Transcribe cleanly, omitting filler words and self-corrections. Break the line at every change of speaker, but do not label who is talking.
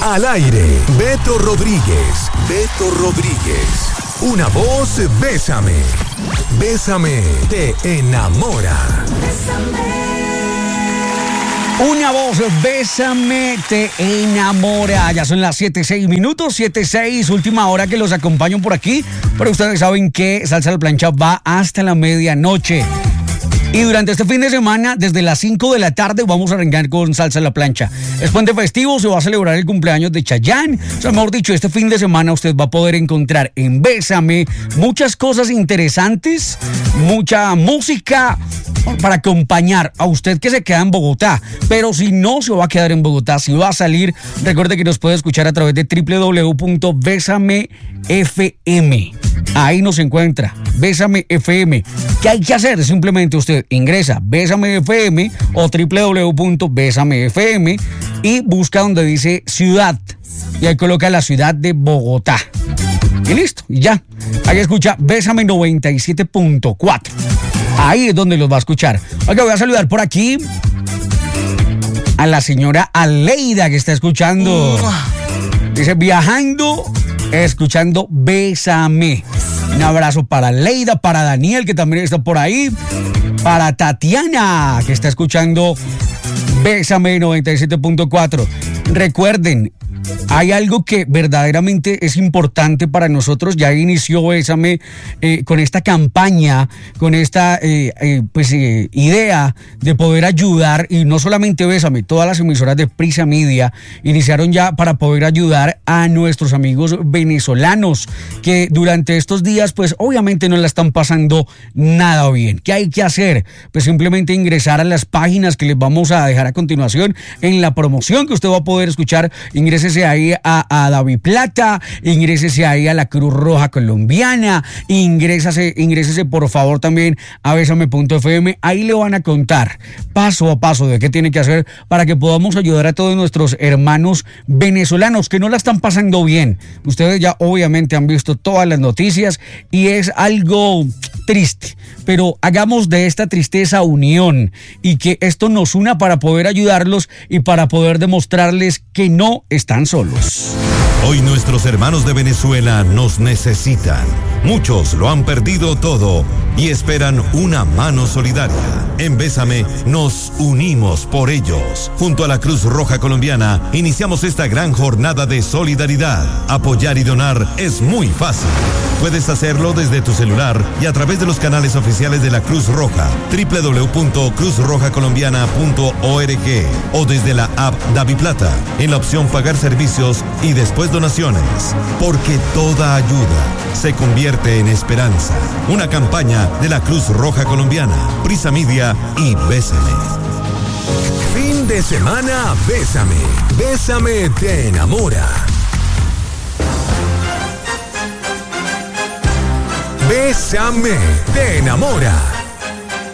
Al aire, Beto Rodríguez. Beto Rodríguez. Una voz, bésame. Bésame, te enamora.
Una voz, bésame, te enamora. Ya son las 7:06 minutos, 7:06, última hora que los acompaño por aquí. Pero ustedes saben que Salsa a la Plancha va hasta la medianoche. Y durante este fin de semana, desde las 5 de la tarde, vamos a arrancar con Salsa a la Plancha. Es puente festivo, se va a celebrar el cumpleaños de Chayanne. O sea, mejor dicho, este fin de semana usted va a poder encontrar en Bésame muchas cosas interesantes, mucha música para acompañar a usted que se queda en Bogotá. Pero si no se va a quedar en Bogotá, si va a salir, recuerde que nos puede escuchar a través de www.besamefm. Ahí nos encuentra, Bésame FM. ¿Qué hay que hacer? Simplemente usted ingresa Bésame FM o www.besamefm y busca donde dice ciudad. Y ahí coloca la ciudad de Bogotá. Y listo, y ya. Ahí escucha Bésame 97.4. Ahí es donde los va a escuchar. Oiga, voy a saludar por aquí a la señora Aleida que está escuchando. Dice, viajando, escuchando Bésame. Un abrazo para Aleida, para Daniel, que también está por ahí. Para Tatiana, que está escuchando Bésame 97.4. Recuerden, hay algo que verdaderamente es importante para nosotros. Ya inició Bésame con esta campaña, con esta idea de poder ayudar, y no solamente Bésame, todas las emisoras de Prisa Media iniciaron ya para poder ayudar a nuestros amigos venezolanos que durante estos días pues obviamente no la están pasando nada bien. ¿Qué hay que hacer? Pues simplemente ingresar a las páginas que les vamos a dejar a continuación en la promoción que usted va a poder escuchar. Ingrésese ahí a DaviPlata, ingrésese ahí a la Cruz Roja Colombiana, ingrésese por favor también a Bésame.fm. Ahí le van a contar paso a paso de qué tiene que hacer para que podamos ayudar a todos nuestros hermanos venezolanos que no la están pasando bien. Ustedes ya obviamente han visto todas las noticias y es algo triste, pero hagamos de esta tristeza unión y que esto nos una para poder ayudarlos y para poder demostrarles que no están solos.
Hoy nuestros hermanos de Venezuela nos necesitan. Muchos lo han perdido todo y esperan una mano solidaria. En Bésame nos unimos por ellos. Junto a la Cruz Roja Colombiana iniciamos esta gran jornada de solidaridad. Apoyar y donar es muy fácil. Puedes hacerlo desde tu celular y a través de los canales oficiales de la Cruz Roja, www.cruzrojacolombiana.org, o desde la app DaviPlata, en la opción pagar servicios y después donaciones. Porque toda ayuda se convierte en esperanza. Una campaña de la Cruz Roja Colombiana, Prisa Media y Bésame. Fin de semana, Bésame. Bésame te enamora. Bésame te enamora.